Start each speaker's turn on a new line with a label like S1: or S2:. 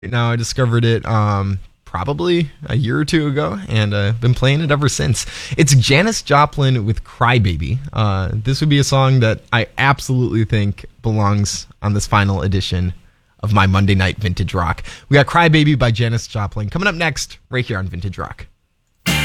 S1: Now I discovered it probably a year or two ago, and been playing it ever since. It's Janis Joplin with "Crybaby." This would be a song that I absolutely think belongs on this final edition of my Monday Night Vintage Rock. We got "Crybaby" by Janis Joplin coming up next, right here on Vintage Rock.